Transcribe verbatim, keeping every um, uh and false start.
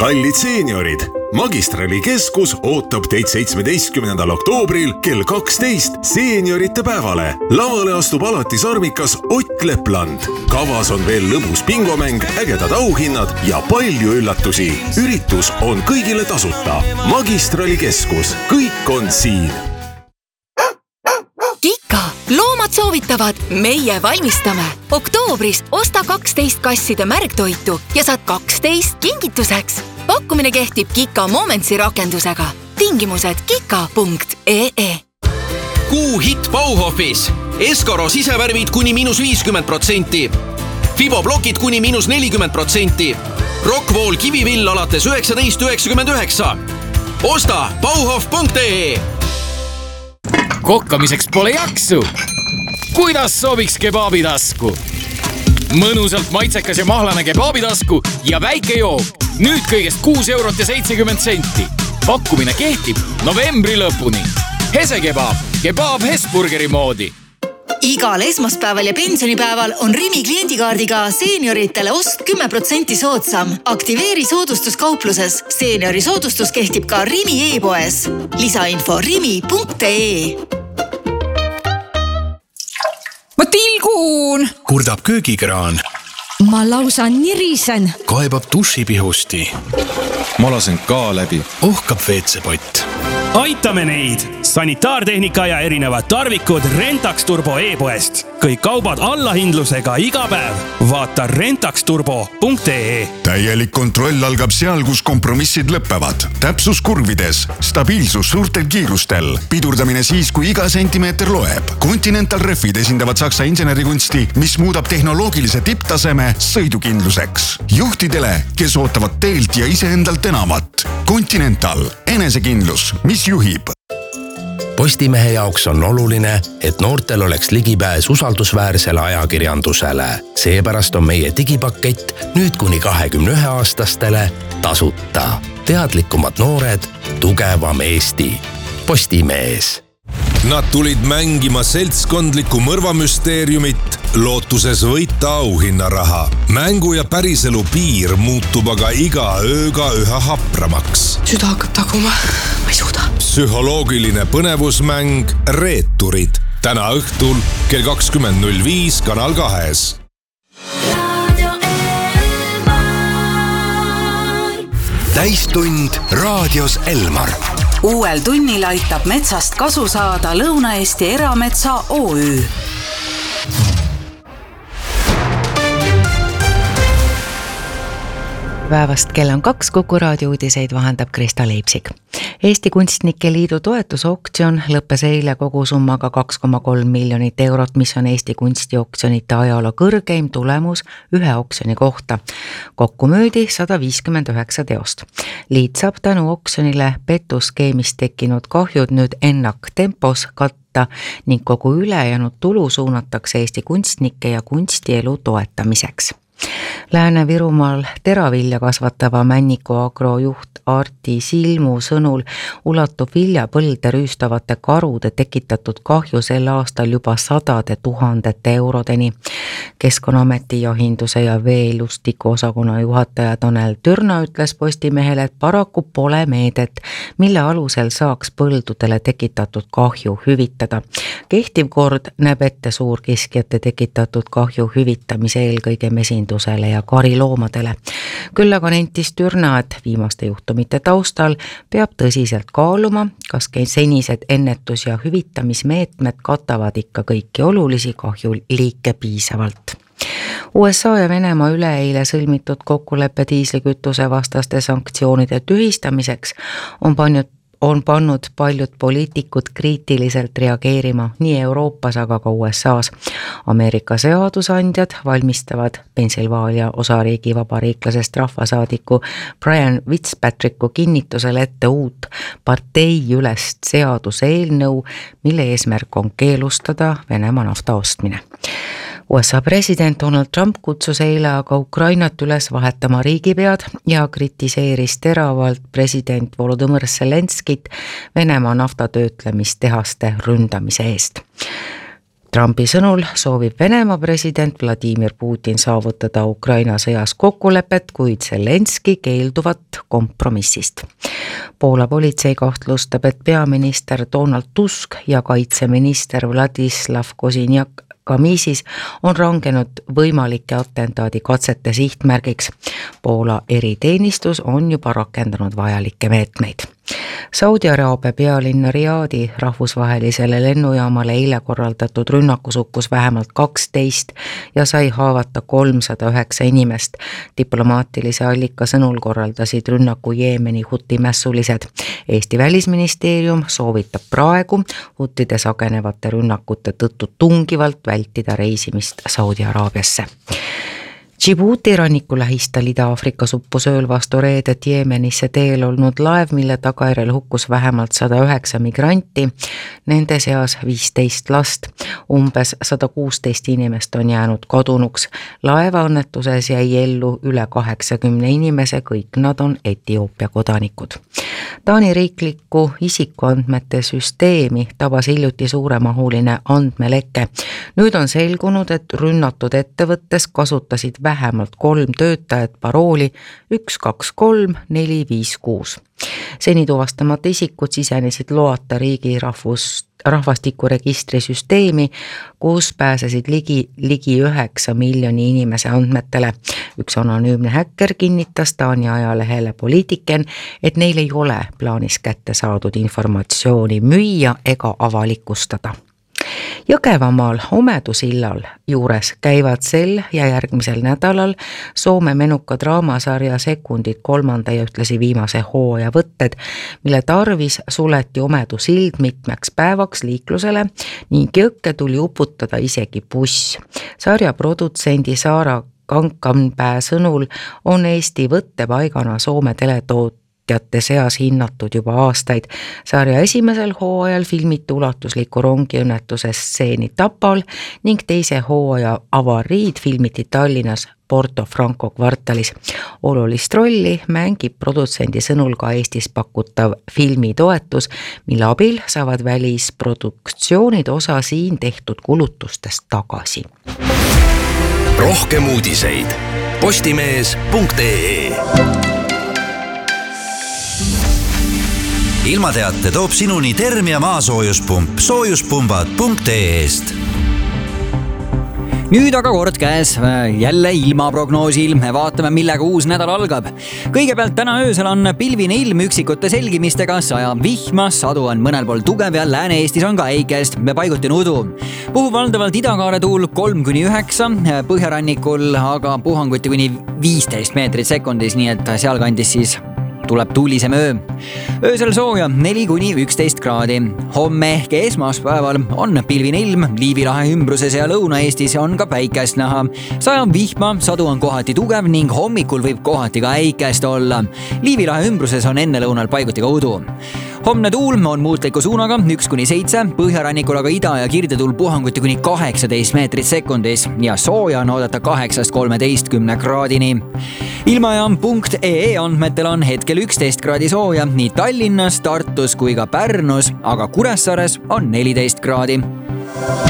kallid seeniorid, Magistrali keskus ootab teid seitsmeteistkümnendal oktoobril kell kaksteist seeniorite päevale. Lavale astub alati sarmikas Ott Lepland. Kavas on veel lõbus bingomäng, ägedad auhinnad ja palju üllatusi. Üritus on kõigile tasuta. Magistrali keskus, kõik on siin. Kika, loomad soovitavad, meie valmistame. Oktoobris osta kaksteist kasside märgtoitu ja saad kaksteist kingituseks. Pakkumine kehtib Kika Momentsi rakendusega. Tingimused kika punkt ee. Kuu hit Bauhofis. Eskaro sisevärvid kuni miinus viiskümmend protsenti. Fiboblokid kuni miinus nelikümmend protsenti. Rockwool kivivill alates üheksateist üheksakümmend üheksa. Osta bauhof punkt ee. Kokkamiseks pole jaksu. Kuidas sobiks kebaabitasku? Mõnusalt maitsekas ja mahlane kebaabitasku ja väike jook. Nüüd kõigest kuus eurot ja seitsekümmend senti. Pakkumine kehtib novembri lõpuni. Hese kebaab, kebaab Hesburgeri moodi. Igal esmaspäeval ja pensionipäeval on Rimi kliendikaardiga seenioritele ost kümme protsenti soodsam. Aktiveeri soodustus kaupluses. Seeniori soodustus kehtib ka Rimi e-poes. Lisainfo rimi punkt ee. Ma tilgun! Kurdab köögikraan. Ma lausa nirisen. Kaebab dušipihusti. Ma lasen ka läbi. Ohkab veetsepott. Aitame neid! Sanitaartehnika ja erinevad tarvikud Rentax Turbo e-poest. Kõik kaubad allahindlusega iga päev. Vaata rentax turbo punkt ee. Täielik kontroll algab seal, kus kompromissid lõppevad. Täpsus kurvides, stabiilsus suurtel kiirustel, pidurdamine siis, kui iga sentimeeter loeb. Continental Refid esindavad saksa insenerikunsti, mis muudab tehnoloogilise tipptaseme sõidukindluseks. Juhtidele, kes ootavad teelt ja iseendalt enamat. Continental, enesekindlus, mis juhib. Postimehe jaoks on oluline, et noortel oleks ligipääs usaldusväärsele ajakirjandusele. Seepärast on meie digipakett nüüd kuni kahekümne ühe aastastele tasuta. Teadlikumad noored, tugevam Eesti. Postimees. Nad tulid mängima seltskondlikku mõrvamüsteeriumit, lootuses võita auhinnaraha. Mängu ja päriselu piir muutub aga iga ööga üha hapramaks. Süda hakkab taguma, ma ei suuda. Psühholoogiline põnevusmäng Reeturid. Täna õhtul kell kakskümmend null viis Kanal kahes. Täistund raadios Elmar. Uuel tunnil aitab metsast kasu saada Lõuna-Eesti Erametsa O Ü. Päevast kell on kaks, Kuku raadio uudiseid vahendab Krista Leipsik. Eesti Kunstnike Liidu toetusoktsioon lõppes eile kogusummaga kaks koma kolm miljonit eurot, mis on Eesti kunstioktsionite ajaloo kõrgeim tulemus ühe oksjoni kohta. Kokku müüdi sada viiskümmend üheksa teost. Liit saab tänu oksjonile petuskeemist tekkinud kahjud nüüd ennaktempos katta ning kogu ülejäänud tulu suunatakse Eesti kunstnike ja kunstielu toetamiseks. Lääne-Virumaal teravilja kasvatava Männiku Agro juht Arti Silmu sõnul ulatub viljapõlde rüüstavate karude tekitatud kahju sel aastal juba sadade tuhandete eurodeni. Keskkonnaameti jahinduse ja veelustiku osakonna juhataja Tanel Türna ütles Postimehele, et paraku pole meedet, mille alusel saaks põldudele tekitatud kahju hüvitada. Kehtiv kord näeb ette suurkiskjate tekitatud kahju hüvitamise eelkõige mesindusele ja kariloomadele. Küll aga nentis Türna, et viimaste juhtumite taustal peab tõsiselt kaaluma, kas senised ennetus- ja hüvitamismeetmed katavad ikka kõiki olulisi kahjuliike piisavalt. U S A ja Venemaa üleeile sõlmitud kokkuleppe diislikütuse vastaste sanktsioonide tühistamiseks on pannud on pannud paljud poliitikud kriitiliselt reageerima nii Euroopas, aga ka U S A's. Ameerika seadusandjad valmistavad Pennsylvania osariigi vabariiklasest rahvasaadiku Brian Fitzpatricku kinnitusel ette uut parteiülest seaduseelnõu, mille eesmärk on keelustada Venemaa nafta ostmine. U S A president Donald Trump kutsus eile aga Ukrainat üles vahetama riigipead ja kritiseeris teravalt president Volodõmõr Zelenskit Venemaa naftatöötlemistehaste ründamise eest. Trumpi sõnul soovib Venemaa president Vladimir Putin saavutada Ukraina sõjas kokkulepet, kuid Zelenski keelduvat kompromissist. Poola politsei kahtlustab, et peaminister Donald Tusk ja kaitseminister Vladislav Kozinjak Kamisis on rangenud võimalike atentaadi katsete sihtmärgiks. Poola eriteenistus on juba rakendanud vajalikke meetmeid. Saudi Araabia pealinna Riadi rahvusvahelisele lennujaamale eile korraldatud rünnakus hukkus vähemalt kaksteist ja sai haavata kolmsada üheksa inimest. Diplomaatilise allika sõnul korraldasid rünnaku Jeemeni huti mässulised. Eesti välisministeerium soovitab praegu huttide sagenevate rünnakute tõttu tungivalt vältida reisimist Saudi Araabiasse. Djibouti ranniku lähistel Ida-Afrikas uppus ööl vastu reedet Jeemenisse teel olnud laev, mille tagajärjel hukkus vähemalt sada üheksa migranti, nende seas viisteist last. Umbes sada kuusteist inimest on jäänud kadunuks. Laevaõnnetuses jäi ellu üle kaheksakümne inimese, kõik nad on Etioopia kodanikud. Taani riikliku isikuandmete süsteemi tabas hiljuti suuremahuline andmeleke. Nüüd on selgunud, et rünnatud ettevõttes kasutasid vähemalt kolm töötajat parooli üks kaks kolm neli viis kuus. Seni tuvastamata isikud sisenesid loata riigi rahvus, rahvastikuregistri süsteemi, kus pääsesid ligi, ligi üheksa miljoni inimese andmetele. Üks anonüümne häkker kinnitas Taani ajalehele Politiken, et neil ei ole plaanis kätte saadud informatsiooni müüa ega avalikustada. Jõgevamaal Omedu sillal juures käivad sel ja järgmisel nädalal Soome menuka draamasarja Sekundid kolmanda ja ühtlasi viimase hooaja võtted, mille tarvis suleti Omedu sild mitmeks päevaks liiklusele ning jõkke tuli uputada isegi buss. Sarja produtsendi Saara Kankanpää sõnul on Eesti võttepaigana Soome teletoot teate seas hinnatud juba aastaid. Sarja esimesel hooajal filmiti ulatusliku rongiõnnetuse stseeni Tapal ning teise hooaja avariid filmiti Tallinnas Porto Franco kvartalis. Olulist rolli mängib produtsendi sõnul ka Eestis pakutav filmitoetus, mille abil saavad välisproduktsioonid osa siin tehtud kulutustest tagasi. Rohkem uudiseid postimees punkt ee. Ilmateate toob sinuni Termia maasoojuspump soojuspumbad punkt ee-st. Nüüd aga kord käes jälle ilmaprognoosil. Vaatame, millega uus nädal algab. Kõigepealt täna öösel on pilvine ilm üksikute selgimistega, sajab vihma, sadu on mõnel pool tugev ja Lääne-Eestis on ka äikest, paiguti nudu. Puhub valdavalt idakaare tuul kolm kuni üheksa, põhjarannikul aga puhanguti kuni viisteist meetrit sekundis, nii et sealkandis siis tuleb tuulisem öö. Öösel sooja neli kuni üksteist kraadi. Homme ehk esmaspäeval on pilvine ilm, Liivi lahe ümbruses ja Lõuna-Eestis on ka päikest näha. Sajab vihma, sadu on kohati tugev ning hommikul võib kohati ka äikest olla. Liivi lahe ümbruses on enne lõunal paiguti ka udu. Homne tuul on muutliku suunaga üks kuni seitse, põhjarannikul aga ida- ja kirdetuul puhanguti kuni kaheksateist meetrit sekundis ja sooja on oodata kaheksast kolmeteistkümne kraadini. Ilmajaam punkt ee andmetel on hetkel üksteist kraadi sooja nii Tallinnas, Tartus kui ka Pärnus, aga Kuressaares on neliteist kraadi.